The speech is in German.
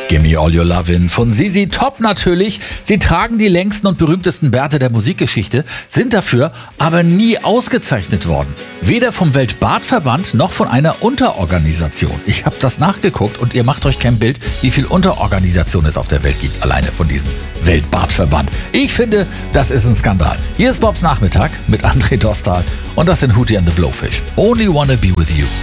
Gimme All Your Lovin' von ZZ Top natürlich. Sie tragen die längsten und berühmtesten Bärte der Musikgeschichte, sind dafür aber nie ausgezeichnet worden. Weder vom Weltbartverband noch von einer Unterorganisation. Ich habe das nachgeguckt und ihr macht euch kein Bild, wie viel Unterorganisationen es auf der Welt gibt, alleine von diesem Weltbartverband. Ich finde, das ist ein Skandal. Hier ist Bobs Nachmittag mit André Dostal und das sind Hootie and the Blowfish. Only Wanna Be With You.